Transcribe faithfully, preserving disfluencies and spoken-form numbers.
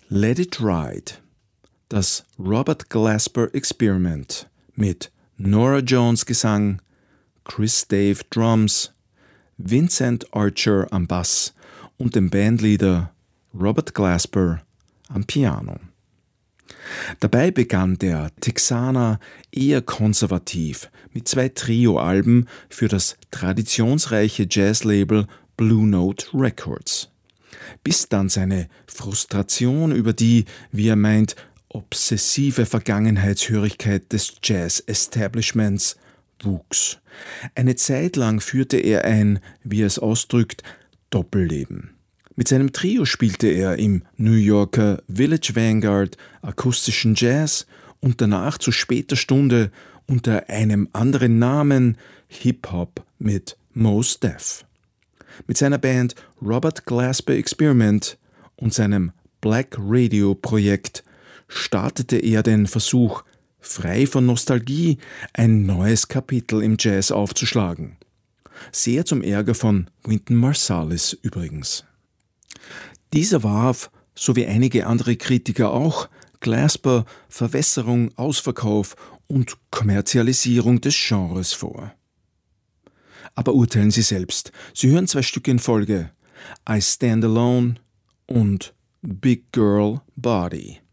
Let It Ride, das Robert Glasper Experiment mit Norah Jones Gesang, Chris Dave Drums, Vincent Archer am Bass und dem Bandleader Robert Glasper am Piano. Dabei begann der Texaner eher konservativ mit zwei Trio-Alben für das traditionsreiche Jazzlabel Blue Note Records, bis dann seine Frustration über die, wie er meint, obsessive Vergangenheitshörigkeit des Jazz-Establishments wuchs. Eine Zeit lang führte er ein, wie er es ausdrückt, Doppelleben. Mit seinem Trio spielte er im New Yorker Village Vanguard akustischen Jazz und danach zu später Stunde unter einem anderen Namen Hip-Hop mit Mos Def. Mit seiner Band Robert Glasper Experiment und seinem Black Radio Projekt startete er den Versuch, frei von Nostalgie ein neues Kapitel im Jazz aufzuschlagen. Sehr zum Ärger von Wynton Marsalis übrigens. Dieser warf, so wie einige andere Kritiker auch, Glasper Verwässerung, Ausverkauf und Kommerzialisierung des Genres vor. Aber urteilen Sie selbst. Sie hören zwei Stücke in Folge: I Stand Alone und Big Girl Body.